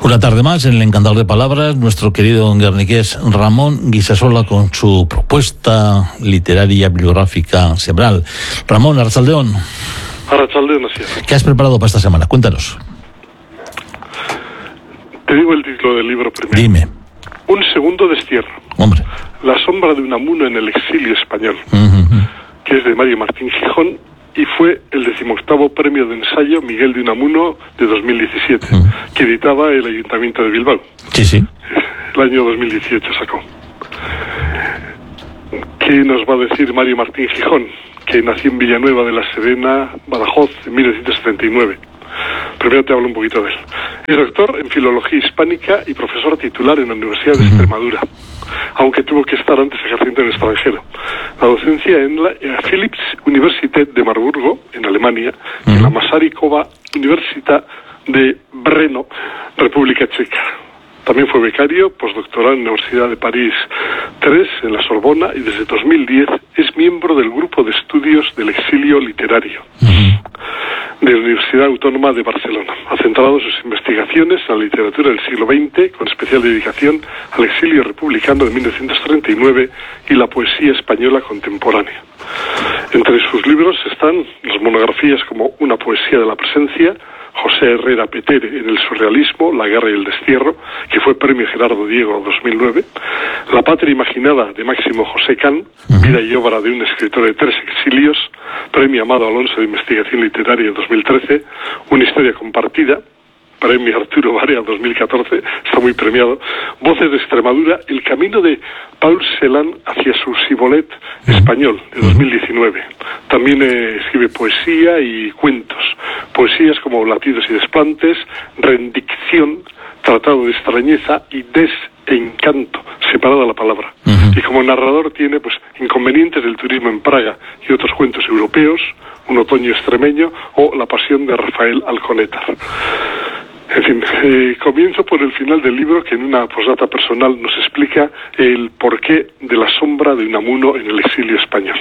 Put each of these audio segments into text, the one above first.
Una tarde más en el Encantador de Palabras, nuestro querido guerniqués Ramón Guisasola con su propuesta literaria bibliográfica semanal. Ramón, Arrachaldeón. Arrachaldeón, así es. ¿Qué has preparado para esta semana? Cuéntanos. Te digo el título del libro primero. Dime. Un segundo destierro. Hombre. La sombra de Unamuno en el exilio español, que es de Mario Martín Gijón y fue el 18º premio de ensayo Miguel de Unamuno de 2017, que editaba el Ayuntamiento de Bilbao. Sí. El año 2018 sacó. ¿Qué nos va a decir Mario Martín Gijón, que nació en Villanueva de la Serena, Badajoz, en 1979? Primero te hablo un poquito de él. Es doctor en Filología Hispánica y profesor titular en la Universidad de Extremadura, aunque tuvo que estar antes ejerciendo en el extranjero. La docencia en la Philips Universität de Marburgo, en Alemania, y en la Masarykova Universitat de Brno, República Checa. También fue becario postdoctoral en la Universidad de París III, en la Sorbona, y desde 2010 es miembro del Grupo de Estudios del Exilio Literario de la Universidad Autónoma de Barcelona. Ha centrado sus investigaciones en la literatura del siglo XX, con especial dedicación al exilio republicano de 1939 y la poesía española contemporánea. Entre sus libros están las monografías como Una poesía de la presencia, José Herrera Petere en el surrealismo, La guerra y el destierro, que fue premio Gerardo Diego 2009, La patria imaginada de Máximo José Can, vida y obra de un escritor de 3 exilios, premio Amado Alonso de investigación literaria 2013, Una historia compartida, premio Arturo Barea 2014, está muy premiado, Voces de Extremadura, El camino de Paul Celan hacia su Sibolet español, de 2019. También escribe poesía y cuentos. Poesías como Latidos y desplantes, Rendicción, Tratado de extrañeza y Desencanto, separada la palabra. Y como narrador tiene Inconvenientes del turismo en Praga y otros cuentos europeos, Un otoño extremeño o La pasión de Rafael Alconétar. En fin, comienzo por el final del libro, que en una postdata personal nos explica el porqué de la sombra de Unamuno en el exilio español.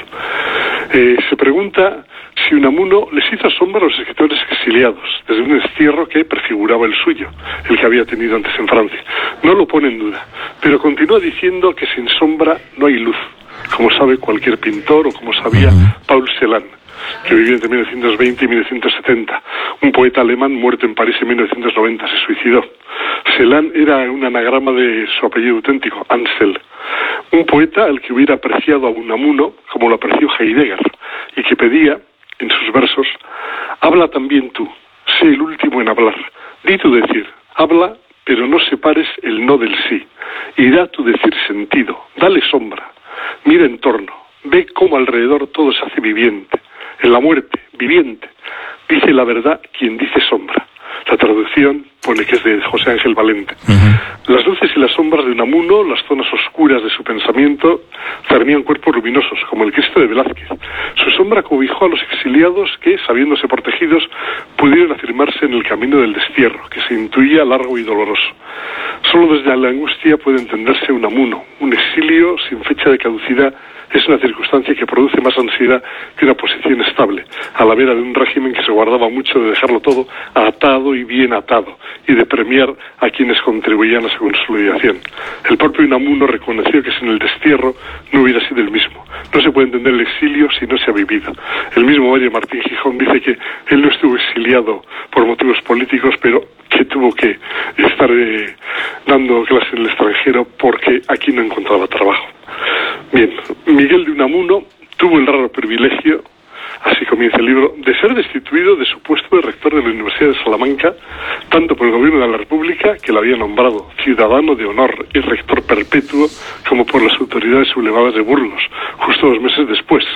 Se pregunta si Unamuno les hizo sombra a los escritores exiliados, desde un destierro que prefiguraba el suyo, el que había tenido antes en Francia. No lo pone en duda, pero continúa diciendo que sin sombra no hay luz, como sabe cualquier pintor o como sabía Paul Celan, que vivió entre 1920 y 1970. Un poeta alemán muerto en París en 1990, se suicidó. Celan era un anagrama de su apellido auténtico, Ansel. Un poeta al que hubiera apreciado a Unamuno como lo apreció Heidegger, y que pedía, en sus versos, habla también tú, sé el último en hablar, di tu decir, habla, pero no separes el no del sí, y da tu decir sentido, dale sombra, mira en torno, ve cómo alrededor todo se hace viviente. En la muerte, viviente, dice la verdad quien dice sombra. La traducción pone que es de José Ángel Valente. Las luces y las sombras de Unamuno, las zonas oscuras de su pensamiento, cernían cuerpos luminosos, como el Cristo de Velázquez. Su sombra cobijó a los exiliados que, sabiéndose protegidos, pudieron afirmarse en el camino del destierro, que se intuía largo y doloroso. Solo desde la angustia puede entenderse Unamuno. Un exilio sin fecha de caducidad es una circunstancia que produce más ansiedad que una posición estable, a la vera de un régimen que se guardaba mucho de dejarlo todo atado y bien atado, y de premiar a quienes contribuían a su consolidación. El propio Unamuno reconoció que sin el destierro no hubiera sido el mismo. No se puede entender el exilio si no se ha vivido. El mismo Mario Martín Gijón dice que él no estuvo exiliado por motivos políticos, pero que tuvo que estar dando clases en el extranjero porque aquí no encontraba trabajo. Bien, Miguel de Unamuno tuvo el raro privilegio, así comienza el libro, de ser destituido de su puesto de rector de la Universidad de Salamanca, tanto por el gobierno de la República, que lo había nombrado ciudadano de honor y rector perpetuo, como por las autoridades sublevadas de Burgos, justo 2 meses después.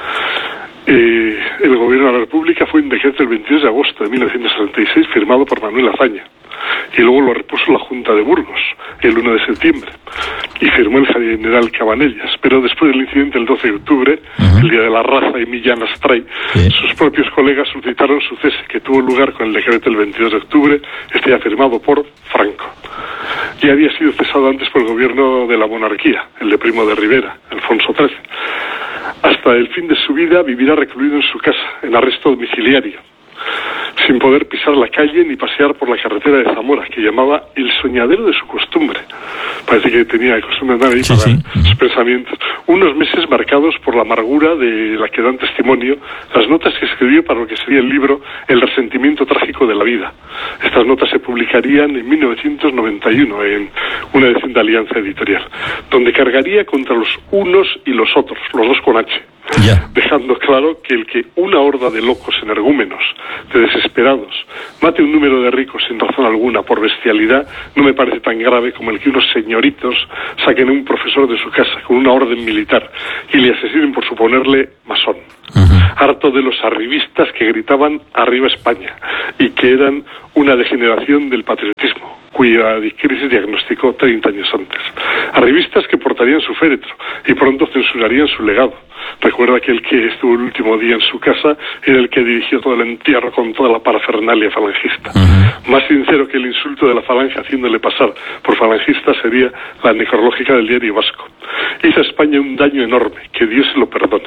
El gobierno de la República fue un decreto el 22 de agosto de 1936 firmado por Manuel Azaña, y luego lo repuso la Junta de Burgos el 1 de septiembre y firmó el general Cabanellas, pero después del incidente del 12 de octubre, el Día de la Raza y Millán Astray, sus propios colegas solicitaron su cese, que tuvo lugar con el decreto del 22 de octubre, ya firmado por Franco. Ya había sido cesado antes por el gobierno de la monarquía, el de Primo de Rivera, Alfonso XIII. Hasta el fin de su vida vivirá recluido en su casa, en arresto domiciliario. sin poder pisar la calle ni pasear por la carretera de Zamora, que llamaba el soñadero de su costumbre. Parece que tenía costumbre de andar ahí sus pensamientos. Unos meses marcados por la amargura de la que dan testimonio las notas que escribió para lo que sería el libro El resentimiento trágico de la vida. Estas notas se publicarían en 1991 en una edición de Alianza Editorial, donde cargaría contra los unos y los otros, los dos con H, dejando claro que el que una horda de locos energúmenos, de desesperados, mate un número de ricos sin razón alguna por bestialidad, no me parece tan grave como el que unos señoritos saquen a un profesor de su casa con una orden militar y le asesinen por suponerle masón. Harto de los arribistas que gritaban «Arriba España» y que eran una degeneración del patriotismo, cuya crisis diagnosticó 30 años antes. Arribistas que portarían su féretro y pronto censurarían su legado. Recuerda que el que estuvo el último día en su casa era el que dirigió todo el entierro con toda la parafernalia falangista. Más sincero que el insulto de la falange haciéndole pasar por falangista sería la necrológica del Diario Vasco. Hizo a España un daño enorme, que Dios se lo perdone.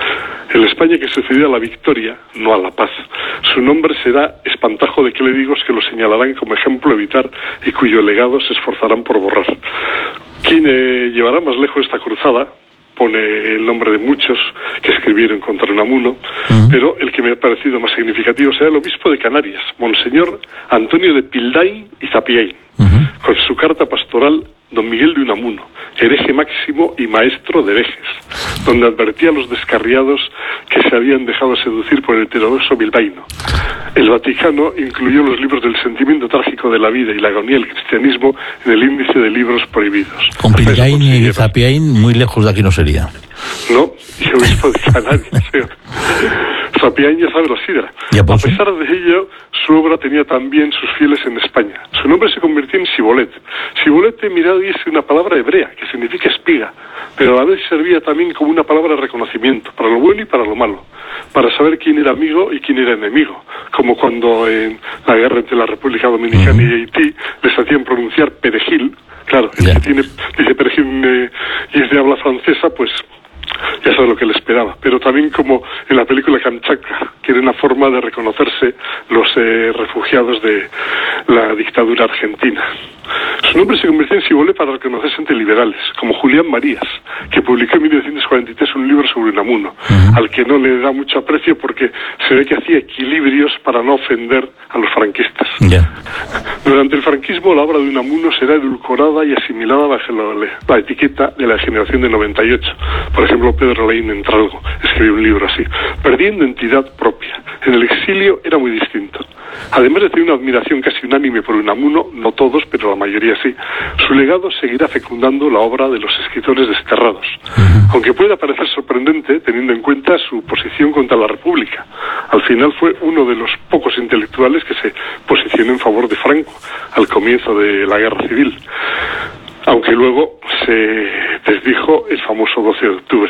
El España que sucedió a la victoria, no a la paz. Su nombre será espantajo de clérigos que lo señalarán como ejemplo a evitar y cuyo legado se esforzarán por borrar. Quien llevará más lejos esta cruzada, pone el nombre de muchos que escribieron contra Unamuno, pero el que me ha parecido más significativo será el obispo de Canarias, Monseñor Antonio de Pildain y Zapiain, con su carta pastoral Don Miguel de Unamuno, hereje máximo y maestro de herejes, donde advertía a los descarriados que se habían dejado seducir por el heterodoxo bilbaíno. El Vaticano incluyó los libros del sentimiento trágico de la vida y la agonía del cristianismo en el índice de libros prohibidos. Con Pildain y Zapiain muy lejos de aquí no sería. No, y obispo de Canarias. Zapiain ya sabe la sidra. A pesar de ello, su obra tenía también sus fieles en España. Su nombre se convirtió en Sibolet. Sibolet, mirad, es una palabra hebrea que significa espiga, pero a la vez servía también como una palabra de reconocimiento, para lo bueno y para lo malo, para saber quién era amigo y quién era enemigo, como cuando en la guerra entre la República Dominicana y Haití les hacían pronunciar perejil. Claro, el que dice perejil y es de habla francesa, pues ya sabe lo que le esperaba. Pero también como en la película Kamchatka, que era una forma de reconocerse los refugiados de la dictadura argentina. Su nombre se convirtió en Sibolet para reconocerse entre liberales, como Julián Marías, que publicó en 1943 un libro sobre Unamuno, al que no le da mucho aprecio porque se ve que hacía equilibrios para no ofender a los franquistas. Durante el franquismo, la obra de Unamuno será edulcorada y asimilada bajo la etiqueta de la generación del 98. Por ejemplo, Pedro Leín Entralgo escribió un libro así, perdiendo entidad propia. En el exilio era muy distinto. Además de tener una admiración casi unánime por Unamuno, no todos, pero la mayoría sí, su legado seguirá fecundando la obra de los escritores desterrados. Aunque pueda parecer sorprendente, teniendo en cuenta su posición contra la República. Al final fue uno de los pocos intelectuales que se posicionó en favor de Franco al comienzo de la Guerra Civil, aunque luego se desdijo el famoso 12 de octubre,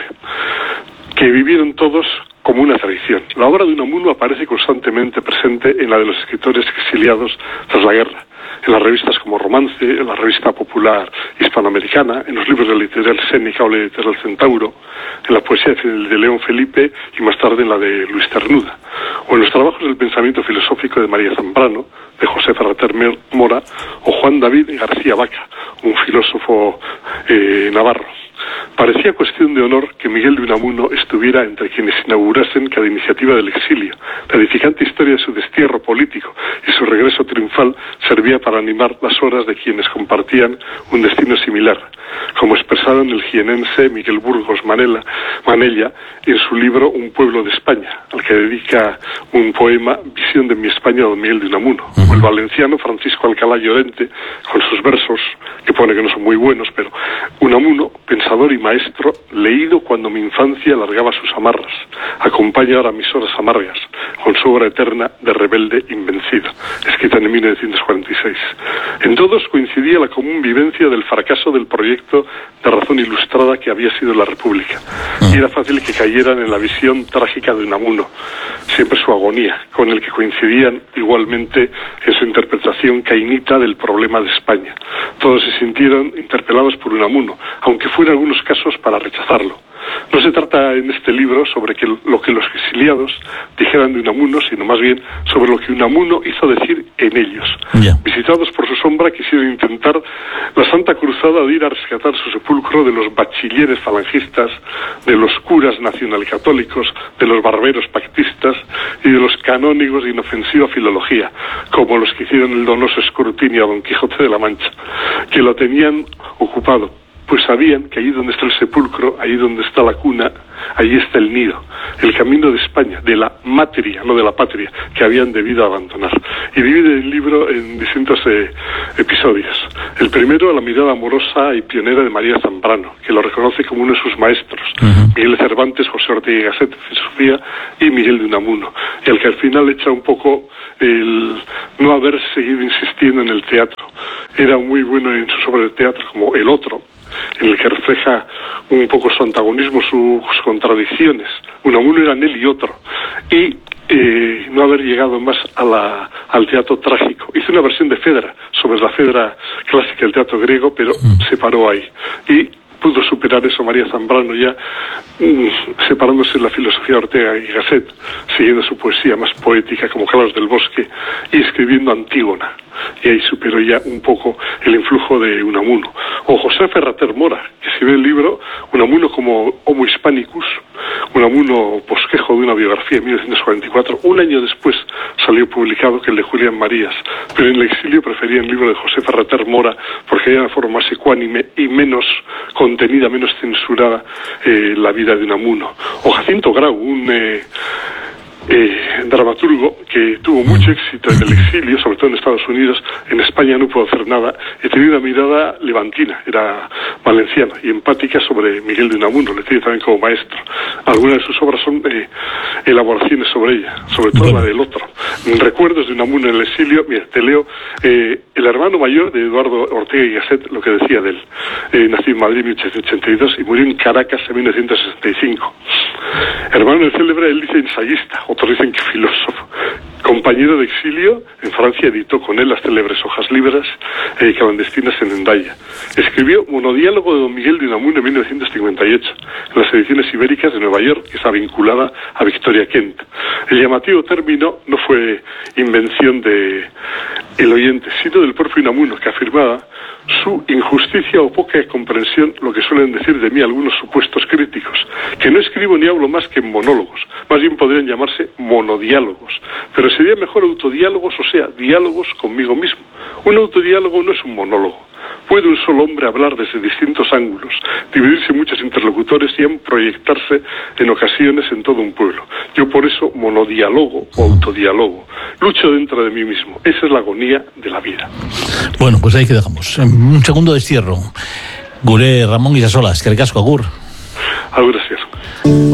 que vivieron todos como una tradición. La obra de Unamuno aparece constantemente presente en la de los escritores exiliados tras la guerra, en las revistas como Romance, en la revista popular hispanoamericana, en los libros de la editorial Sénica o la editorial Centauro, en la poesía de León Felipe y más tarde en la de Luis Ternuda, o en los trabajos del pensamiento filosófico de María Zambrano, de José Ferrater Mora, o Juan David García Vaca, un filósofo navarro. Parecía cuestión de honor que Miguel de Unamuno estuviera entre quienes inaugurasen cada iniciativa del exilio. La edificante historia de su destierro político y su regreso triunfal servía para animar las horas de quienes compartían un destino similar, como expresaron el jienense Miguel Burgos Manella en su libro Un pueblo de España, al que dedica un poema, Visión de mi España, don Miguel de Unamuno, o el valenciano Francisco Alcalá Llorente, con sus versos, que pone que no son muy buenos, pero Unamuno, pensador y maestro, leído cuando mi infancia alargaba sus amarras, acompaña ahora mis horas amargas, con su obra eterna de rebelde invencido, escrita en 1946. En todos coincidía la común vivencia del fracaso del proyecto de razón ilustrada que había sido la República. Y era fácil que cayeran en la visión trágica de Unamuno, siempre su agonía, con el que coincidían igualmente en su interpretación cainita del problema de España. Todos se sintieron interpelados por Unamuno, aunque fuera en algunos casos para rechazarlo. No se trata en este libro sobre lo que los exiliados dijeran de Unamuno, sino más bien sobre lo que Unamuno hizo decir en ellos. Visitados por su sombra, quisieron intentar la santa cruzada de ir a rescatar su sepulcro de los bachilleres falangistas, de los curas nacionalcatólicos, de los barberos pactistas y de los canónigos de inofensiva filología, como los que hicieron el donoso escrutinio a Don Quijote de la Mancha, que lo tenían ocupado, pues sabían que allí donde está el sepulcro, allí donde está la cuna, allí está el nido, el camino de España, de la materia, no de la patria, que habían debido abandonar. Y divide el libro en distintos episodios. El primero, la mirada amorosa y pionera de María Zambrano, que lo reconoce como uno de sus maestros, Miguel de Cervantes, José Ortega y Gasset de filosofía y Miguel de Unamuno, y al que al final echa un poco el no haber seguido insistiendo en el teatro. Era muy bueno en sus obras de teatro, como El Otro, en el que refleja un poco su antagonismo, sus contradicciones. Unamuno era él y otro. Y no haber llegado más al teatro trágico. Hizo una versión de Fedra, sobre la Fedra clásica del teatro griego, pero se paró ahí. Y pudo superar eso María Zambrano ya separándose de la filosofía Ortega y Gasset, siguiendo su poesía más poética como Carlos del Bosque y escribiendo Antígona, y ahí superó ya un poco el influjo de Unamuno. O José Ferrater Mora, que escribe el libro Unamuno como Homo Hispanicus, Unamuno bosquejo de una biografía en 1944. Un año después salió publicado que el de Julián Marías, pero en el exilio prefería el libro de José Ferrater Mora porque era una forma más ecuánime y menos contenida, menos censurada la vida de Unamuno. O Jacinto Grau, un dramaturgo que tuvo mucho éxito en el exilio, sobre todo en Estados Unidos. En España no pudo hacer nada y tenía una mirada levantina, era valenciana y empática sobre Miguel de Unamuno, le tiene también como maestro. Algunas de sus obras son elaboraciones sobre ella, sobre todo la del Otro. Recuerdos de Unamuno en el exilio. Mira, te leo el hermano mayor de Eduardo Ortega y Gasset, lo que decía de él. Nació en Madrid en 1882 y murió en Caracas en 1965. Hermano del célebre, él dice ensayista, otros dicen que filósofo. Compañero de exilio, en Francia editó con él las célebres Hojas Libres clandestinas en Hendaya. Escribió Monodiálogo de Don Miguel de Unamuno en 1958, en las ediciones ibéricas de Nueva York, que está vinculada a Victoria Kent. El llamativo término no fue invención de el oyente, sino del propio Unamuno, que afirmaba su injusticia o poca comprensión, lo que suelen decir de mí algunos supuestos críticos, que no escribo ni hablo más que en monólogos, más bien podrían llamarse monodiálogos, pero sería mejor autodiálogos, o sea, diálogos conmigo mismo. Un autodiálogo no es un monólogo. Puede un solo hombre hablar desde distintos ángulos, dividirse en muchos interlocutores y en proyectarse en ocasiones en todo un pueblo. Yo por eso monodiálogo o autodiálogo. Lucho dentro de mí mismo. Esa es la agonía de la vida. Bueno, pues ahí que dejamos. Un segundo destierro. Gure Ramón Guisasola, eskerrik asko, agur. Agur, gracias.